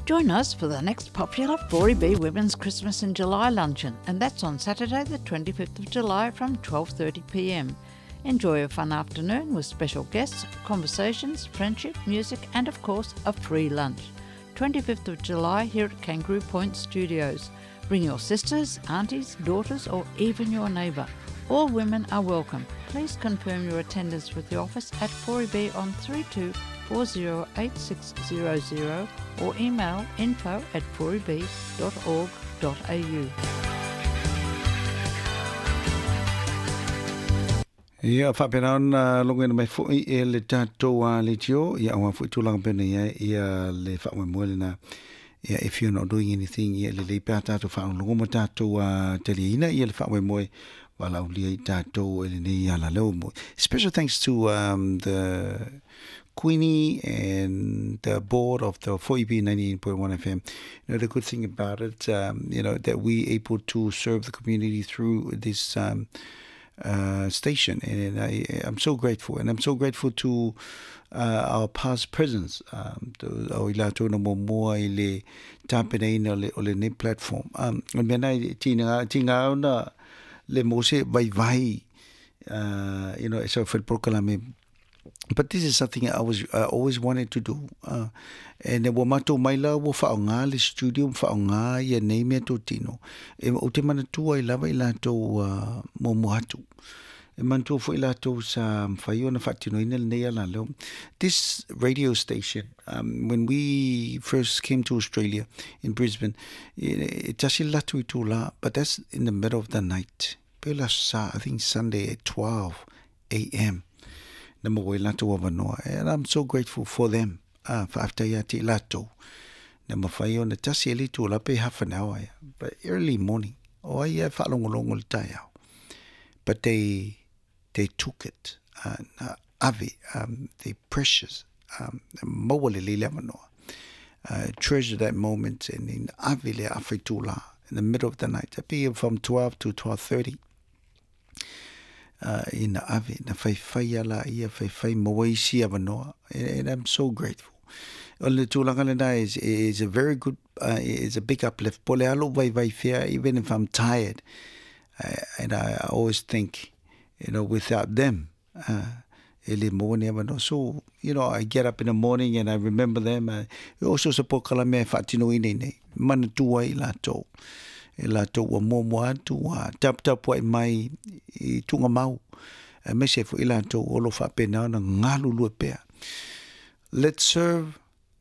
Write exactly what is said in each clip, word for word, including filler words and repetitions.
Join us for the next popular four E B Women's Christmas in July luncheon, and that's on Saturday the twenty-fifth of July from twelve thirty p m. Enjoy a fun afternoon with special guests, conversations, friendship, music and of course a free lunch. twenty-fifth of July here at Kangaroo Point Studios. Bring your sisters, aunties, daughters or even your neighbour. All women are welcome. Please confirm your attendance with the office at four E B on three two four zero eight six zero zero or email info at four e b dot org dot a u. Ia whapenaon longa mai fui e le tātou a le tio ia awa fui tūlanga pena ia ia le whawe moele na ia if you're not doing anything ia le le pēr tātou whaong longa mo tātou a te leina ia le whawe moe walau lia i tātou e le nei ala leo moe. Special thanks to um, the Queenie and the board of the four E B ninety-eight point one F M. You know, the good thing about it, um, you know, that we able to serve the community through this um, uh, station. And I, I'm so grateful. And I'm so grateful to uh, our past presidents. Um, o ila tōna mo moa i le tāpena o le, o le ne platform. Um, mena i tina tinga ona le mose vai vai, uh, you know, so for prokalame. But this is something I was I always wanted to do. Uh, and wa mato mai la wo whaonga le studio whaonga ia nei mea tō tino. E o te mana tua i lava i la tō uh, mo mohatu. E man tō fo i la tō sa whai ona whatino ina le nei ala leo. This radio station, um, when we first came to Australia in Brisbane, it tasi latu i tō la, but that's in the middle of the night. Pela sa, I think Sunday at twelve a m And I'm so grateful for them. Ah, for after yati lato. Nama whai ona tasi e litu la pe half an hour. But early morning. Oh, ia whalongolongo le tai au. But they they took it. Uh, ave, um, they precious. Um, mawale le le manoa. Uh, treasure that moment and in ave le awhaitula in the middle of the night. Be from twelve to twelve thirty. Uh, in ave na fai fai ala ia fai fai mawaisi avanoa, and I'm so grateful. Ole tūlanga le nai is is a very good, uh, is a big uplift. Pole alo vai vai fea, even if I'm tired, uh, and I always think, you know, without them, uh, ele mone avanoa. So you know, I get up in the morning and I remember them. Uh, also support kala me fatino ine nei mana tua I lato. E la tō ua mōmua atu, ua tap tap wai mai I tunga mau. E me se fu I la tō olo whapena na ngalu lua pēr. Let's serve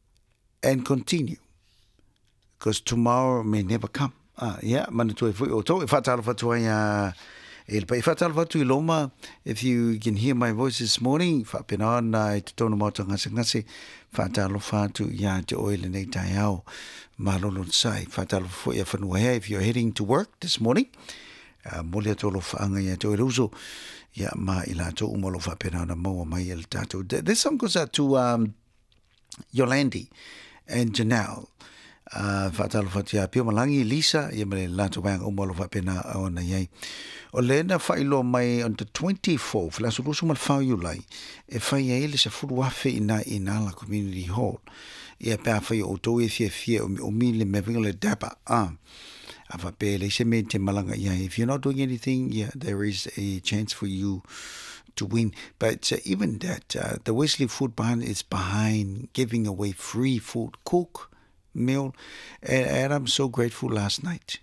and continue. Because tomorrow may never come. Ah, yeah, mana tō e fu o tō. E whatalo whatua ia. E le pai whatalo whatu I loma. If you can hear my voice this morning, whapena na I te tōna mauta ngase ngase. Whatalo whatu ia te oile nei tai au. Malolo sai fatalo fo ia fanua he if you're heading to work this morning uh, mole tolo faanga ia to ruso ia ma ila to umolo fa pena na mo mai el tato. This song goes out to um, Yolandi and Janelle. Uh, fatalo fatia pio malangi Lisa ia mele lato bang umolo fa pena ona ia o lena failo mai on the twenty-fourth la sulusu mal fa yulai e fa ia ele se furu afe ina ina la community hall. Ia pēr whai o tō e fia fia o mi le mewinga le dapa. Ah, a wha pēle se me te malanga ia. If you're not doing anything, yeah, there is a chance for you to win. But uh, even that, uh, the Wesley Food Barn is behind giving away free food, cook, meal. And, and I'm so grateful last night.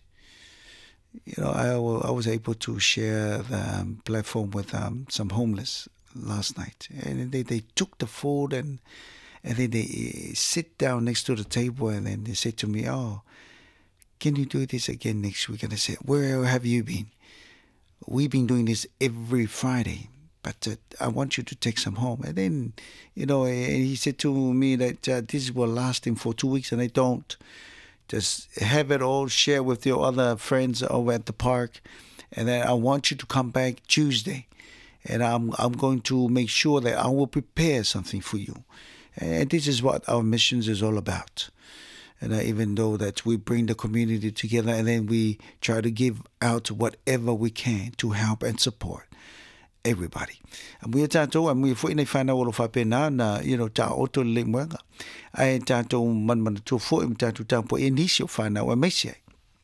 You know, I, I was able to share the um, platform with um, some homeless last night. And they, they took the food and And then they sit down next to the table and then they say to me, oh, can you do this again next week? And I said, where have you been? We've been doing this every Friday, but uh, I want you to take some home. And then, you know, and he said to me that uh, this will last him for two weeks and I don't. Just have it all, share with your other friends over at the park. And then I want you to come back Tuesday. And I'm, I'm going to make sure that I will prepare something for you. And this is what our missions is all about. And uh, even though that we bring the community together and then we try to give out whatever we can to help and support. everybody. And we tato and we fo ina fana o lo fa pena na you know ta oto le mwanga. Ai tato man man to fo im tato tampo inisio fana wa mesia.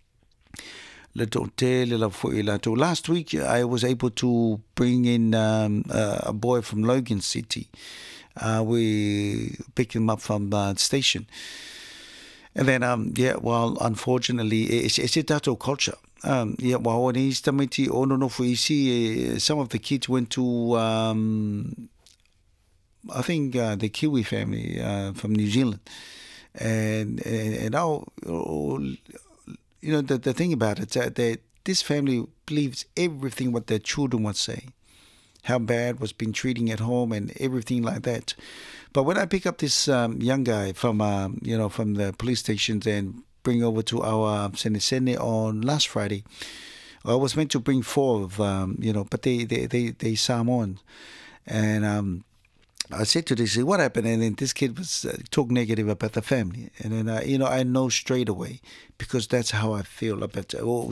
Little tale for ilato. Last week I was able to bring in um, uh, a boy from Logan City. Uh, we picked him up from the station. And then, um, yeah, well, unfortunately, it's, it's a tattoo culture. Um, yeah, well, when he's tamiti, oh, no, no, for you see, some of the kids went to, um, I think, uh, the Kiwi family uh, from New Zealand. And, and, and now, oh, you know, the, the thing about it is that they, this family believes everything what their children would say. How bad was being treating at home and everything like that. But when I pick up this um, young guy from, um, you know, from the police stations and bring over to our Senesene on last Friday, I was meant to bring four of, um, you know, but they, they, they, they Samoan. And um, I said to this, what happened? And then this kid was uh, talk negative about the family. And then, uh, you know, I know straight away because that's how I feel about it. Or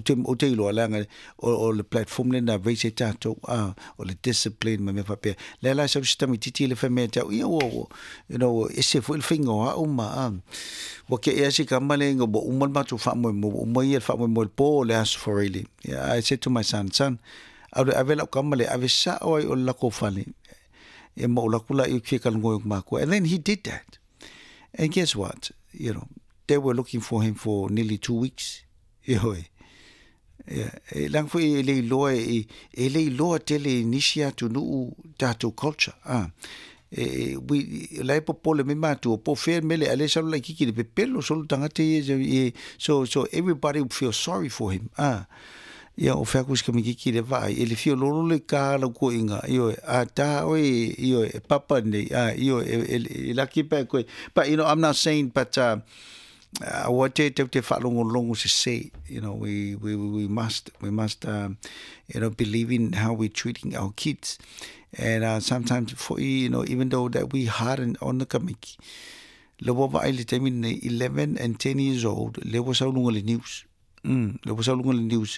the platform, na raise tato, or the discipline, my paper. Lala so stami titi le family, you know, it's a full finger, umma. What can I say? Kamaling or umman matu family, umoy family more poor last for really. Yeah, I said to my son, son, I will come, I will sa or lako fali. And then he did that. And guess what? You know, they were looking for him for nearly two weeks. Yeah. Lang for ele loa ele loa tele inisia to no tattoo culture. Ah. We like popole me matu po fair mele ale salo like kiki de pelo solo tangate so so everybody would feel sorry for him. Ah. Ya o fakus ka mikiki le vai ele fio lolo le ka la ko inga io ata oi io papa ne ah io e la ki pa ko but you know I'm not saying but uh what te te fa longo longo se say you know we we we must we must um you know believe in how we're treating our kids and uh, sometimes for you know even though that we harden on the kamiki le wa vai le temin eleven and ten years old le was so longo le news. Mm, there was a long news.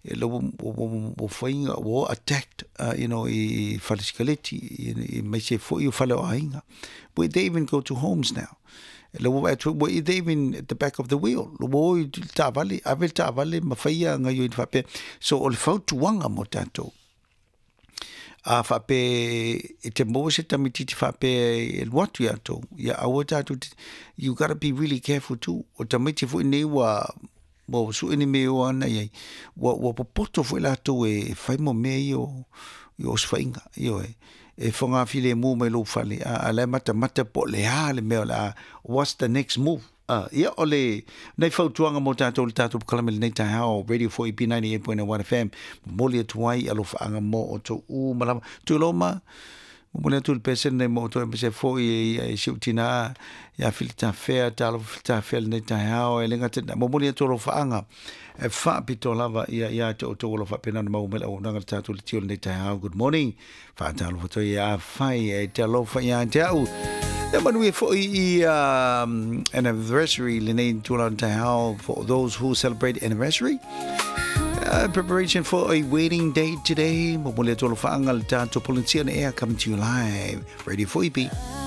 War attacked, uh, you know, a physicality. May say for you follow ainga. But they even go to homes now. They even at the back of the wheel. Tavali, I will tavali mafaya ngayon fape. So all fought to wanga motato. A fape ite mo se tamiti fape what we are to. Yeah, I would to. You gotta be really careful too. O tamiti fu newa. Bo su ini me o ana ye wa wa poto foi la to e fai mo me yo yo sfainga yo e e fonga file mo me lo fali a la mata mata po le ale me la what's the next move uh yeah ole nei fau tuanga mo tato tato kalamel nei ta how radio for E P ninety-eight point one F M mo le tuai alo fanga mo o to u malama tu loma mo le tu pesen nei mo to se foi e siutina ya filta fair tal filta fair nei ta how e lenga te mo le to lo fanga e fa pito lava ya ya to to lo fa pena mo me o nanga tato le tio nei ta how good morning fa tal foto ya fai e te lo fa ya tau. Then when we for um, an anniversary, Lene Tulan Tahao, for those who celebrate anniversary, uh, preparation for a wedding date today. Mamulia Tolofangal Tato Polincia and Air coming to you live. Ready for E P.